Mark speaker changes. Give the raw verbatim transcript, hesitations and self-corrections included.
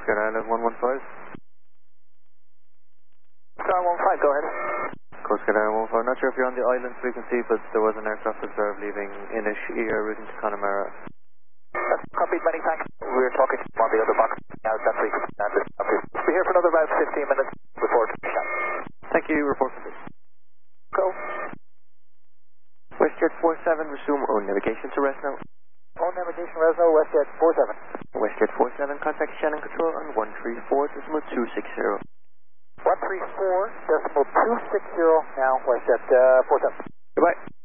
Speaker 1: Sky Island one one five.
Speaker 2: Star one five, go ahead.
Speaker 1: Coast Guard Island one one five. Not sure if you're on the island frequency, but there was an aircraft observed leaving Inish E R routing to Connemara.
Speaker 2: That's copied, many thanks. We were talking on the other box. Now that frequency. We'll be here for another about fifteen minutes before the shot.
Speaker 1: Thank you, report complete.
Speaker 2: Go.
Speaker 1: WestJet four seven, resume on navigation to rest now.
Speaker 2: On navigation, Resno, WestJet four seven.
Speaker 1: WestJet four seven, contact Shannon Control on one three four decimal two six zero.
Speaker 2: one three four decimal two six zero, now WestJet uh, four seven.
Speaker 1: Goodbye.